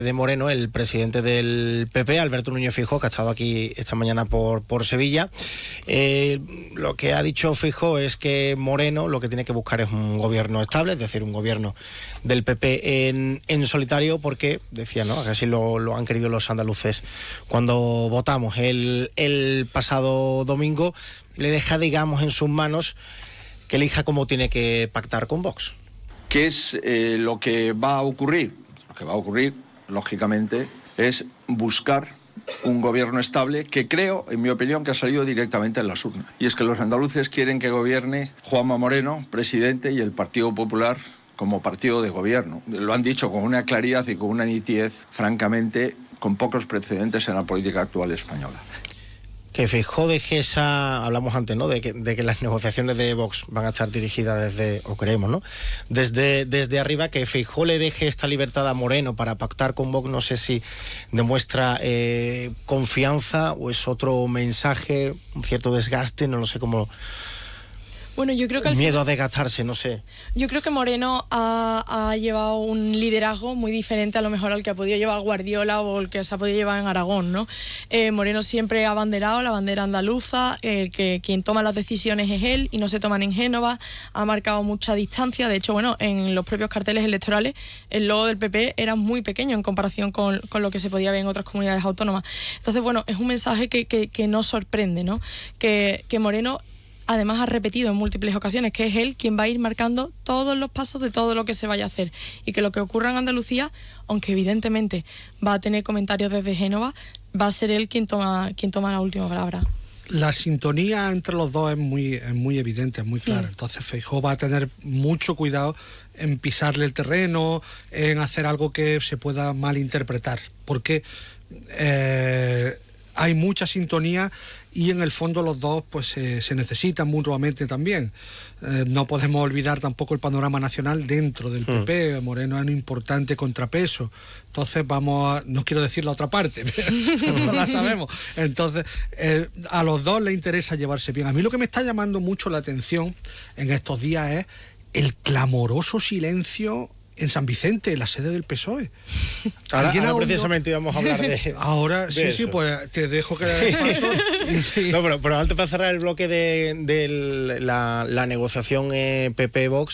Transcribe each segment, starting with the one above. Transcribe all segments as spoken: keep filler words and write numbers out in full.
de Moreno, el presidente del P P, Alberto Núñez Feijóo, que ha estado aquí esta mañana por, por Sevilla. Eh, lo que ha dicho Feijóo es que Moreno lo que tiene que buscar es un gobierno estable, es decir, un gobierno del P P en, en solitario, porque, decía, ¿no?, que así lo, lo han querido los andaluces cuando votamos el, el pasado domingo. Le deja, digamos, en sus manos que elija cómo tiene que pactar con Vox. ¿Qué es eh, lo que va a ocurrir? Lo que va a ocurrir, lógicamente, es buscar un gobierno estable que creo, en mi opinión, que ha salido directamente en las urnas. Y es que los andaluces quieren que gobierne Juanma Moreno, presidente, y el Partido Popular como partido de gobierno. Lo han dicho con una claridad y con una nitidez, francamente, con pocos precedentes en la política actual española. Que Feijóo deje esa, hablamos antes, ¿no?, de que, de que las negociaciones de Vox van a estar dirigidas desde, o creemos, ¿no?, desde, desde arriba, que Feijóo le deje esta libertad a Moreno para pactar con Vox, no sé si demuestra eh, confianza o es otro mensaje, un cierto desgaste, no lo sé cómo... Bueno, yo creo que al miedo final, a desgastarse, no sé. Yo creo que Moreno ha, ha llevado un liderazgo muy diferente a lo mejor al que ha podido llevar Guardiola o el que se ha podido llevar en Aragón, ¿no? Eh, Moreno siempre ha abanderado la bandera andaluza, eh, que quien toma las decisiones es él y no se toman en Génova. Ha marcado mucha distancia. De hecho, bueno, en los propios carteles electorales el logo del P P era muy pequeño en comparación con, con lo que se podía ver en otras comunidades autónomas. Entonces, bueno, es un mensaje que, que, que no sorprende, ¿no? Que, que Moreno además ha repetido en múltiples ocasiones que es él quien va a ir marcando todos los pasos de todo lo que se vaya a hacer, y que lo que ocurra en Andalucía, aunque evidentemente va a tener comentarios desde Génova, va a ser él quien toma, quien toma la última palabra. La sintonía entre los dos es muy, es muy evidente, es muy clara. Mm. Entonces Feijóo va a tener mucho cuidado en pisarle el terreno, en hacer algo que se pueda malinterpretar, porque eh, hay mucha sintonía y en el fondo los dos pues eh, se necesitan mutuamente también. Eh, no podemos olvidar tampoco el panorama nacional dentro del P P. Mm. Moreno es un importante contrapeso. Entonces vamos a... no quiero decir la otra parte, pero no la sabemos. Entonces eh, a los dos les interesa llevarse bien. A mí lo que me está llamando mucho la atención en estos días es el clamoroso silencio en San Vicente, en la sede del P S O E. Ahora, ahora precisamente íbamos a hablar de Ahora, de sí, eso. sí, pues te dejo que sí. paso. Sí. No, pero, pero antes, para cerrar el bloque de, de la, la negociación eh, P P-Vox,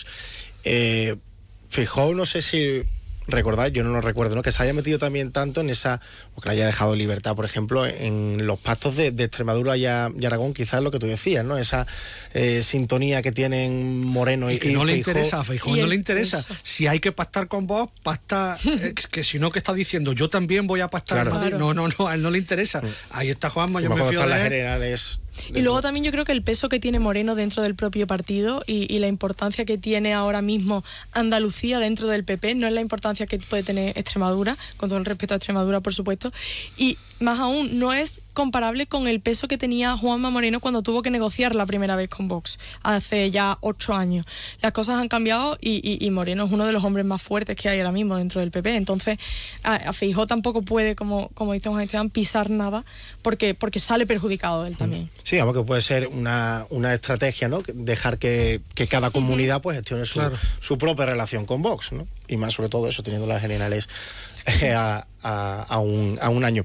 eh, Feijóo, no sé si recordáis, yo no lo recuerdo, ¿no?, que se haya metido también tanto en esa, o que le haya dejado libertad, por ejemplo, en los pactos de, de Extremadura y, a, y Aragón, quizás lo que tú decías, ¿no?, esa eh, sintonía que tienen Moreno y, y que y no Feijóo. le interesa, a Feijóo no le interesa. Eso. Si hay que pactar con vos, pacta, eh, que si no, que está diciendo, yo también voy a pactar Claro. en Madrid. Claro. No, no, no, a él no le interesa. Sí. Ahí está Juanma, yo me fío las de él. generales. Y luego también yo creo que el peso que tiene Moreno dentro del propio partido y, y la importancia que tiene ahora mismo Andalucía dentro del P P no es la importancia que puede tener Extremadura, con todo el respeto a Extremadura, por supuesto, y más aún no es comparable con el peso que tenía Juanma Moreno cuando tuvo que negociar la primera vez con Vox, hace ya ocho años. Las cosas han cambiado y, y, y Moreno es uno de los hombres más fuertes que hay ahora mismo dentro del P P, entonces a, a Feijóo tampoco puede, como, como dice Juan Esteban, pisar nada porque, porque sale perjudicado él también. Sí, digamos que puede ser una, una estrategia, ¿no?, dejar que, que cada comunidad pues gestione su, claro. su propia relación con Vox, ¿no?, y más sobre todo eso, teniendo las generales eh, a, a, a, un, a un año.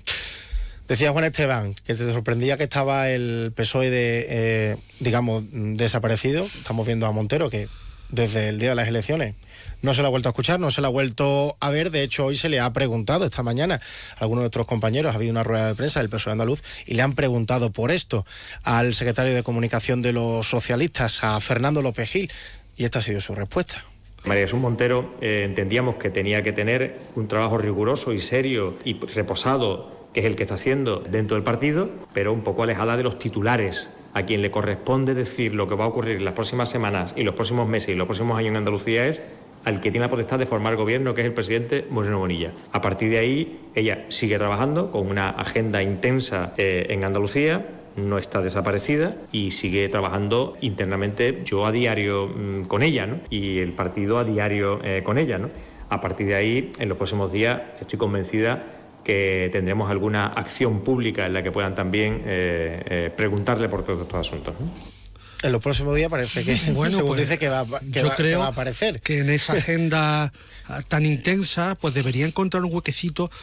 Decía Juan Esteban que se sorprendía que estaba el P S O E de, eh, digamos, desaparecido. Estamos viendo a Montero, que desde el día de las elecciones no se la ha vuelto a escuchar, no se la ha vuelto a ver. De hecho, hoy se le ha preguntado, esta mañana, a algunos de nuestros compañeros, ha habido una rueda de prensa del P S O E andaluz, y le han preguntado por esto al secretario de Comunicación de los socialistas, a Fernando López Gil, y esta ha sido su respuesta. María Jesús Montero eh, entendíamos que tenía que tener un trabajo riguroso y serio y reposado, que es el que está haciendo dentro del partido, pero un poco alejada de los titulares. A quien le corresponde decir lo que va a ocurrir en las próximas semanas y los próximos meses y los próximos años en Andalucía es al que tiene la potestad de formar gobierno, que es el presidente Moreno Bonilla. A partir de ahí, ella sigue trabajando con una agenda intensa eh, en Andalucía, no está desaparecida y sigue trabajando internamente, yo a diario mmm, con ella, ¿no?, y el partido a diario eh, con ella, ¿no? A partir de ahí, en los próximos días, estoy convencida que tendremos alguna acción pública en la que puedan también eh, eh, preguntarle por todos estos asuntos, ¿no? en los próximos días parece que, bueno, según pues, dice, que va, que yo va, creo que va a aparecer. Que en esa agenda tan intensa, pues debería encontrar un huequecito